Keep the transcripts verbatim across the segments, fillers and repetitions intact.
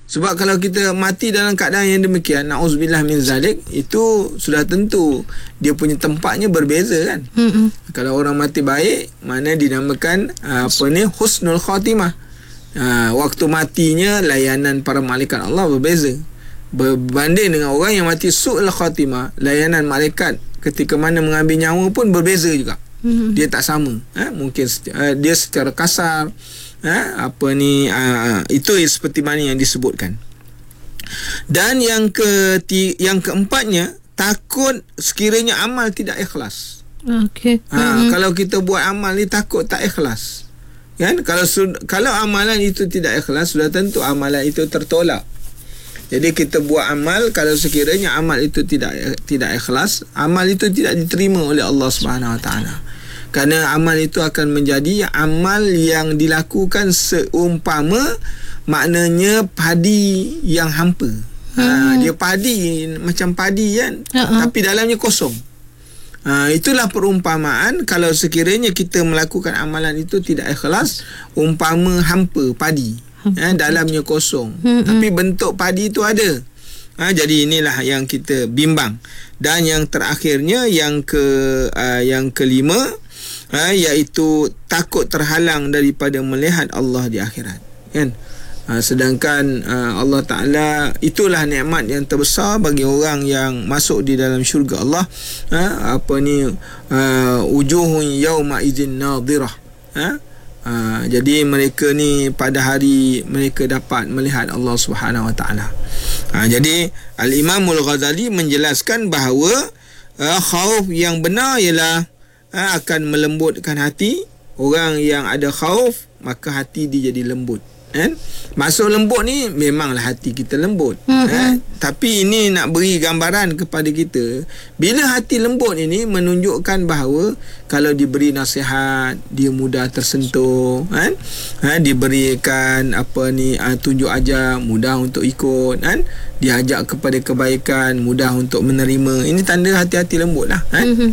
Sebab kalau kita mati dalam keadaan yang demikian, na'udzubillah min zalik, itu sudah tentu dia punya tempatnya berbeza kan. Mm-hmm. Kalau orang mati baik, mana dinamakan apa ni, husnul khatimah. Ha, waktu matinya layanan para malaikat Allah berbeza. Berbanding dengan orang yang mati su'ul khatimah, layanan malaikat ketika mana mengambil nyawa pun berbeza juga. Mm-hmm. Dia tak sama. Ha, mungkin uh, dia secara kasar, Ha, apa ni uh, itu seperti mana yang disebutkan. Dan yang ke yang keempatnya, takut sekiranya amal tidak ikhlas. Okey. Ha, mm-hmm. Kalau kita buat amal ni takut tak ikhlas. Kan? Kalau kalau amalan itu tidak ikhlas, sudah tentu amalan itu tertolak. Jadi kita buat amal, kalau sekiranya amal itu tidak tidak ikhlas, amal itu tidak diterima oleh Allah Subhanahu Wa Taala. Kerana amal itu akan menjadi amal yang dilakukan seumpama maknanya padi yang hampa. Hmm. Ha, dia padi macam padi kan, uh-uh. tapi dalamnya kosong. Ha, itulah perumpamaan kalau sekiranya kita melakukan amalan itu tidak ikhlas, umpama hampa padi, ha, dalamnya kosong, hmm. tapi bentuk padi itu ada. Ha, jadi inilah yang kita bimbang. Dan yang terakhirnya, yang ke uh, yang kelima, Ha, iaitu takut terhalang daripada melihat Allah di akhirat, kan? Ha, sedangkan uh, Allah Ta'ala, itulah nikmat yang terbesar bagi orang yang masuk di dalam syurga Allah. Ha, apa ni, uh, wujuhun yawma idzin nadhirah. Ha? Ha, jadi mereka ni pada hari mereka dapat melihat Allah Subhanahu Wa Ta'ala. Ha, jadi Al-Imamul Ghazali menjelaskan bahawa uh, khauf yang benar ialah Ha, akan melembutkan hati. Orang yang ada khauf, maka hati dia jadi lembut, kan? Maksud lembut ni memanglah hati kita lembut, mm-hmm. eh? Tapi ini nak beri gambaran kepada kita, bila hati lembut ini menunjukkan bahawa kalau diberi nasihat, dia mudah tersentuh, kan? Ha, diberikan apa ni, uh, tunjuk ajar, mudah untuk ikut, kan? Diajak kepada kebaikan, mudah untuk menerima. Ini tanda hati-hati lembut lah, kan? Mm-hmm.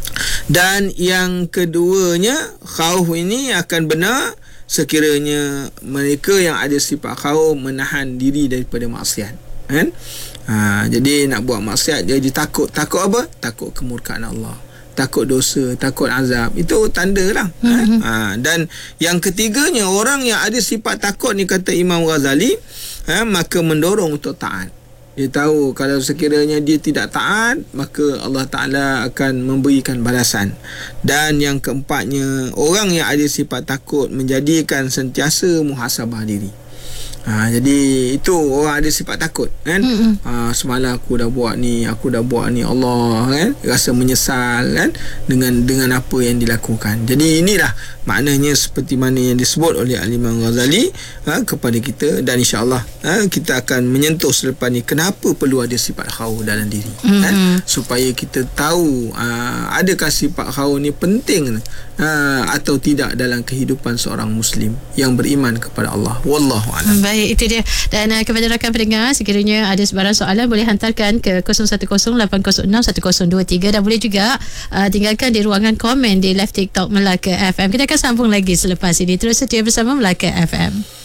Dan yang keduanya, khauf ini akan benar sekiranya mereka yang ada sifat khauf menahan diri daripada maksiat, kan? Ha, jadi nak buat maksiat jadi takut. Takut apa? Takut kemurkaan Allah, takut dosa, takut azab. Itu tanda lah, mm-hmm. kan? Ha, dan yang ketiganya, orang yang ada sifat takut ni, kata Imam Ghazali, ha, maka mendorong untuk taat. Dia tahu kalau sekiranya dia tidak taat, maka Allah Ta'ala akan memberikan balasan. Dan yang keempatnya, orang yang ada sifat takut menjadikan sentiasa muhasabah diri. Ha, jadi itu orang ada sifat takut, kan? Mm-hmm. Ha, semalam aku dah buat ni, aku dah buat ni, Allah, kan? Rasa menyesal, kan? Dengan dengan apa yang dilakukan. Jadi inilah maknanya seperti mana yang disebut oleh Al-Imam Ghazali, ha, kepada kita. Dan insya-Allah, ha, kita akan menyentuh selepas ni kenapa perlu ada sifat khauf dalam diri, mm-hmm. kan? Supaya kita tahu, ha, adakah sifat khauf ni penting, ha, atau tidak dalam kehidupan seorang Muslim yang beriman kepada Allah. Wallahu a'lam. Baik, itu dia. Dan uh, kepada rakan pendengar, sekiranya ada sebarang soalan, boleh hantarkan ke kosong satu kosong lapan kosong enam satu kosong dua tiga, dan boleh juga uh, tinggalkan di ruangan komen di live TikTok Melaka F M. Kita akan sambung lagi selepas ini. Terus setia bersama Melaka F M.